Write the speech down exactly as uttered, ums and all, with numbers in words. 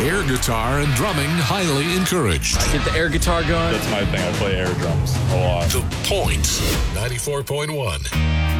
Air guitar and drumming highly encouraged. Get the air guitar going. That's my thing. I play air drums a lot. The Point, ninety-four point one.